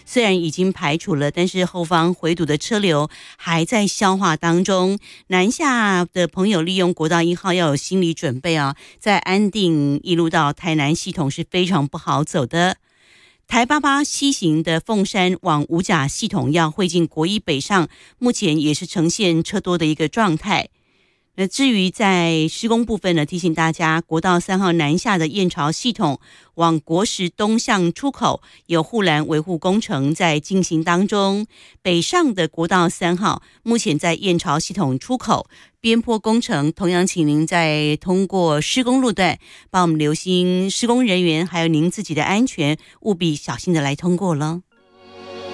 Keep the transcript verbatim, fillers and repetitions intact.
虽然已经排除了，但是后方回堵的车流还在消化当中。南下的朋友利用国道一号要有心理准备啊，在安定一路到台南系统是非常不好走的。台八八西行的凤山往五甲系统要汇进国一北上，目前也是呈现车多的一个状态。那至于在施工部分呢，提醒大家，国道三号南下的燕巢系统往国十东向出口有护栏维护工程在进行当中。北上的国道三号目前在燕巢系统出口边坡工程，同样请您在通过施工路段帮我们留心施工人员还有您自己的安全，务必小心的来通过了。